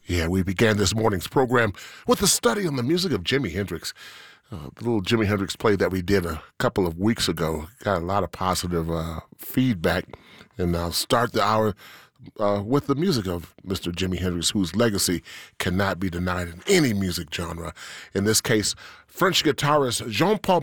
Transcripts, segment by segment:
Yeah, we began this morning's program with a study on the music of Jimi Hendrix. The little Jimi Hendrix play that we did a couple of weeks ago got a lot of positive feedback, and I'll start the hour with the music of Mr. Jimi Hendrix, whose legacy cannot be denied in any music genre. In this case, French guitarist Jean-Paul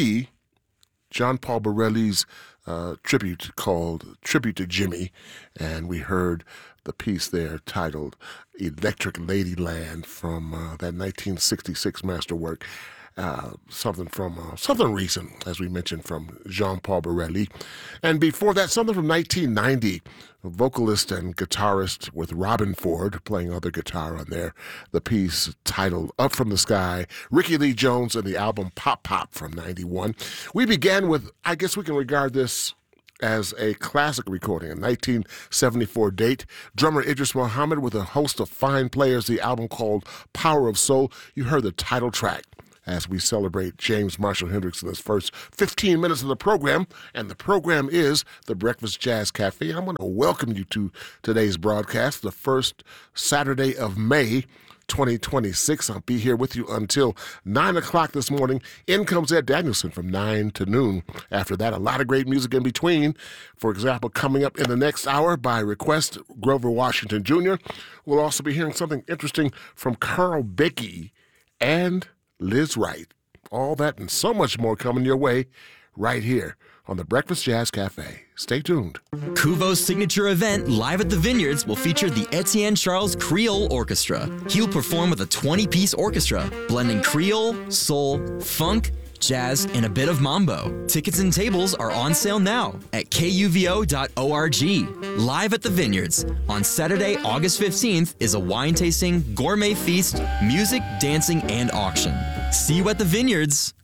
Morelli's tribute called Tribute to Jimi, and we heard the piece there titled Electric Ladyland from that 1966 masterwork. Something recent, as we mentioned, from Jean-Paul Morelli. And before that, something from 1990, a vocalist and guitarist with Robben Ford playing other guitar on there. The piece titled Up From the Sky, Ricky Lee Jones, and the album Pop Pop from 91. We began with, I guess we can regard this as a classic recording, a 1974 date. Drummer Idris Muhammad with a host of fine players, the album called Power of Soul. You heard the title track as we celebrate James Marshall Hendrix in his first 15 minutes of the program. And the program is the Breakfast Jazz Cafe. I'm going to welcome you to today's broadcast, the first Saturday of May, 2026. I'll be here with you until 9 o'clock this morning. In comes Ed Danielson from 9 to noon. After that, a lot of great music in between. For example, coming up in the next hour by request, Grover Washington Jr. We'll also be hearing something interesting from Carl Becky and Liz Wright. All that and so much more coming your way right here on the Breakfast Jazz Cafe. Stay tuned. Kuvo's signature event, Live at the Vineyards, will feature the Etienne Charles Creole Orchestra. He'll perform with a 20-piece orchestra, blending Creole, soul, funk, jazz, and a bit of mambo. Tickets and tables are on sale now at kuvo.org. Live at the Vineyards on Saturday, August 15th is a wine tasting, gourmet feast, music, dancing, and auction. See you at the Vineyards.